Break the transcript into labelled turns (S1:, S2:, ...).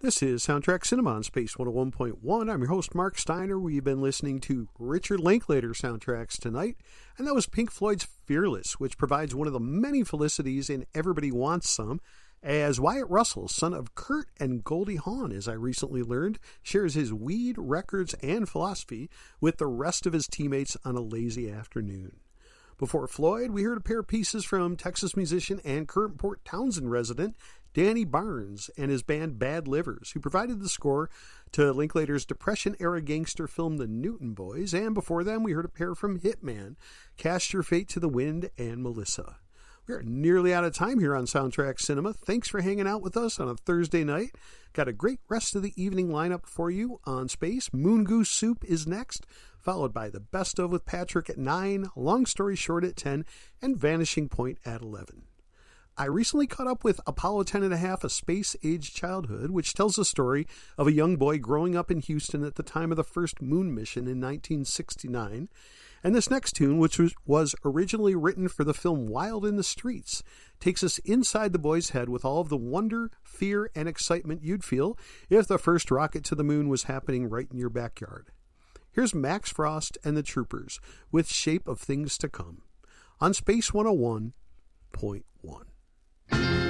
S1: This is Soundtrack Cinema on Space 101.1. I'm your host, Mark Steiner. We've been listening to Richard Linklater soundtracks tonight, and that was Pink Floyd's Fearless, which provides one of the many felicities in Everybody Wants Some, as Wyatt Russell, son of Kurt and Goldie Hawn, as I recently learned, shares his weed, records, and philosophy with the rest of his teammates on a lazy afternoon. Before Floyd, we heard a pair of pieces from Texas musician and current Port Townsend resident Danny Barnes and his band Bad Livers, who provided the score to Linklater's Depression-era gangster film The Newton Boys, and before them we heard a pair from Hitman, Cast Your Fate to the Wind and Melissa. We are nearly out of time here on Soundtrack Cinema. Thanks for hanging out with us on a Thursday night. Got a great rest of the evening lineup for you on Space. Moon Goose Soup is next, followed by The Best Of with Patrick at 9, Long Story Short at 10, and Vanishing Point at 11. I recently caught up with Apollo 10.5, A Space-Age Childhood, which tells the story of a young boy growing up in Houston at the time of the first moon mission in 1969. And this next tune, which was originally written for the film Wild in the Streets, takes us inside the boy's head with all of the wonder, fear, and excitement you'd feel if the first rocket to the moon was happening right in your backyard. Here's Max Frost and the Troopers with Shape of Things to Come on Space 101.1.